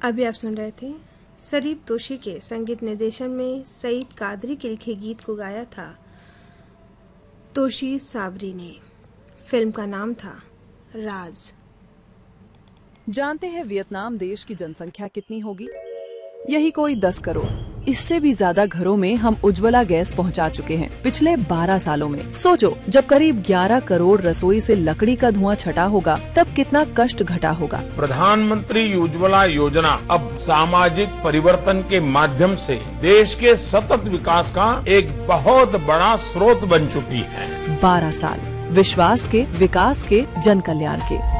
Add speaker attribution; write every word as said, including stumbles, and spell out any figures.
Speaker 1: अभी आप सुन रहे थे सरीब तोशी के संगीत निर्देशन में सईद कादरी के लिखे गीत को गाया था तोशी साबरी ने। फिल्म का नाम था राज।
Speaker 2: जानते हैं वियतनाम देश की जनसंख्या कितनी होगी? यही कोई दस करोड़। इससे भी ज्यादा घरों में हम उज्ज्वला गैस पहुंचा चुके हैं पिछले बारह सालों में। सोचो, जब करीब ग्यारह करोड़ रसोई से लकड़ी का धुआं छटा होगा तब कितना कष्ट घटा होगा।
Speaker 3: प्रधानमंत्री उज्ज्वला योजना अब सामाजिक परिवर्तन के माध्यम से देश के सतत विकास का एक बहुत बड़ा स्रोत बन चुकी है।
Speaker 2: बारह साल विश्वास के, विकास के, जन कल्याण के।